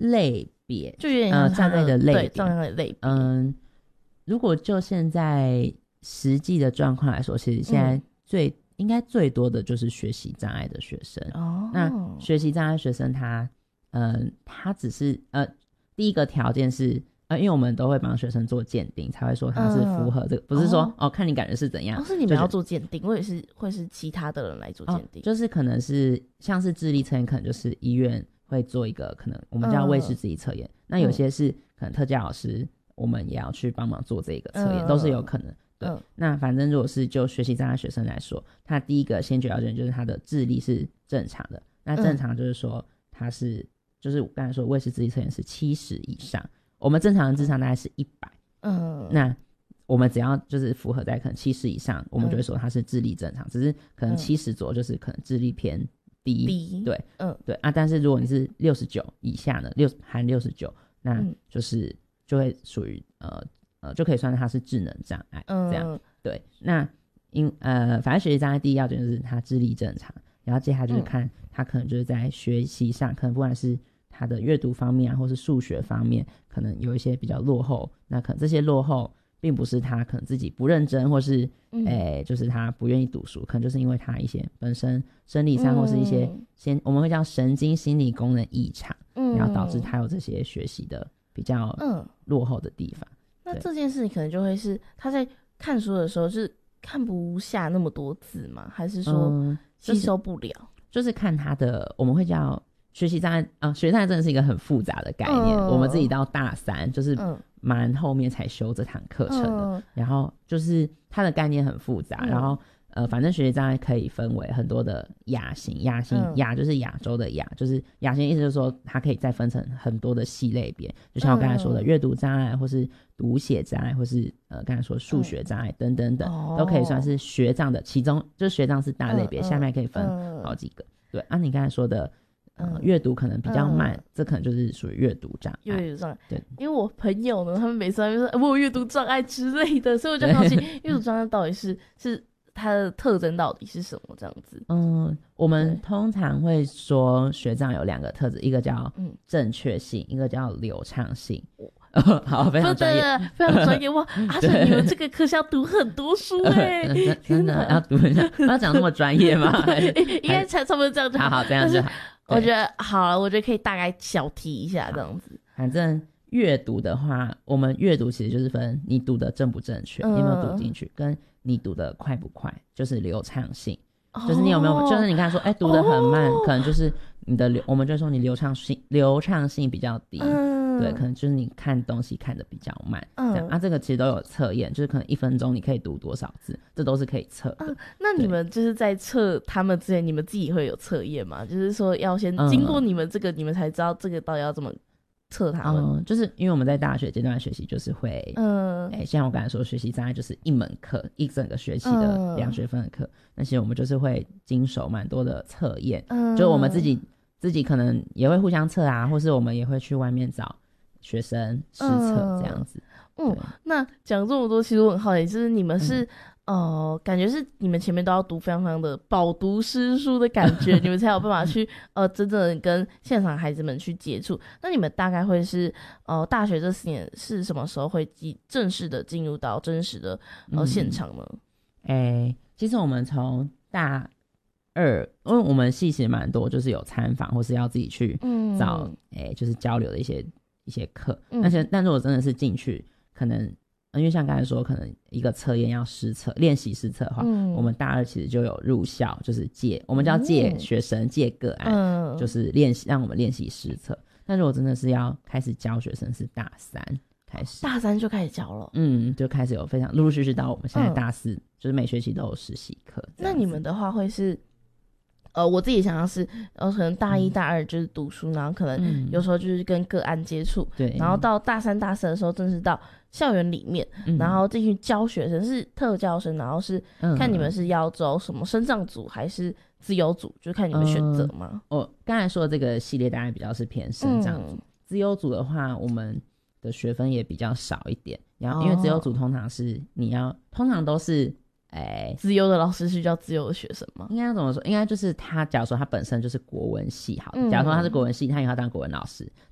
类别， 就有点像障碍的类别， 对，障碍的类别。 如果就现在实际的状况来说，其实现在应该最多的就是学习障碍的学生。那学习障碍学生他只是第一个条件是因为我们都会帮学生做鉴定，才会说他是符合这个，不是说看你感觉是怎样。 是你们要做鉴定，我也是会是其他的人来做鉴定。 就是可能是像是智力测验，可能就是医院会做一个可能我们叫卫士智力测验，那有些是可能特教老师我们也要去帮忙做这个测验，都是有可能。对，那反正如果是就学习障碍学生来说，他第一个先决条件就是他的智力是正常的。那正常就是说他是就是我刚才说卫士智力测验是70以上，我们正常的智商大概是100。那我们只要就是符合在可能70以上，我们就会说他是智力正常，只是可能70左右就是可能智力偏低。对，对啊。但是如果你是69以下呢，含69，那就是就会属于就可以算他是智能障碍这样。对，那反正学习障碍第一要件就是他智力正常，然后接下来就是看他可能就是在学习上，可能不管是他的阅读方面或是数学方面，可能有一些比较落后，那可能这些落后并不是他可能自己不认真，或是就是他不愿意读书，可能就是因为他一些本身生理上或是一些我们会叫神经心理功能异常，然后导致他有这些学习的比较落后的地方。 那这件事情可能就会是他在看书的时候是看不下那么多字吗？还是说吸收不了？ 就是看他的，我们会叫学习障碍学习障碍真的是一个很复杂的概念。我们自己到大3就是蛮后面才修这堂课程的，然后就是它的概念很复杂，然后反正学习障碍可以分为很多的亚型，亚就是亚洲的亚，就是亚型意思就是说它可以再分成很多的细类别，就像我刚才说的阅读障碍，或是读写障碍，或是刚才说数学障碍等等等，都可以算是学障的其中，就是学障是大类别，下面可以分好几个。对啊，你刚才说的阅读可能比较慢，这可能就是属于阅读障碍。 阅读障碍， 对， 因为我朋友呢，他们每次都说我有阅读障碍之类的，所以我就好奇阅读障碍到底是它的特征到底是什么这样子。 我们通常会说学障有2个特质，一个叫正确性，一个叫流畅性。好，非常专业， 非常专业哇！所以你们这个课是要读很多书真的要读一下，要讲那么专业吗？ 应该差不多这样就好。 好，这样就好。 我觉得好了，我觉得可以大概小提一下这样子。 反正阅读的话，我们阅读其实就是分你读的正不正确，你有没有读进去，跟你读的快不快，就是流畅性。就是你有没有，就是你刚才说读得很慢，可能就是你的我们就说你流畅性比较低。对，可能就是你看东西看得比较慢，这样这个其实都有测验，就是可能1分钟你可以读多少字，这都是可以测的。 那你们就是在测他们之前，你们自己会有测验吗？就是说要先经过你们这个，你们才知道这个到底要怎么测他们。 就是因为我们在大学阶段学习，就是会像我刚才说，学习障碍就是一门课，一整个学期的2学分的课，那些我们就是会经手蛮多的测验，就我们自己可能也会互相测啊，或是我们也会去外面找学生试测这样子。 那讲这么多，其实我很好奇，就是你们是感觉是你们前面都要读非常非常的饱读诗书的感觉，你们才有办法去真正的跟现场孩子们去接触。那你们大概会是大学这4年是什么时候会正式的进入到真实的现场呢？ 其实我们从大2，因为我们系其实蛮多，就是有参访或是要自己去找就是交流的一些课。但如果真的是进去，可能因为像刚才说，可能一个测验要练习实测的话，我们大2其实就有入校，就是我们叫借学生借个案，就是让我们练习实测。但如果真的是要开始教学生，是大3开始， 大3就开始教了。 就开始有非常陆陆续续到我们现在大4，就是每学期都有实习课。 那你们的话会是我自己想要是可能大1大2就是读书，然后可能有时候就是跟个案接触， 对， 然后到大3大4的时候正式到校园里面，然后进去教学生，是特教生，然后是看你们是要走什么身障组还是自由组，就看你们选择嘛。 我刚才说的这个系列大概比较是偏身障组，自由组的话我们的学分也比较少一点，然后因为自由组通常都是自由的老师是叫自由的学生吗？ 应该怎么说？应该就是他，假如说他本身就是国文系，好，假如说他是国文系，他以后要当国文老师，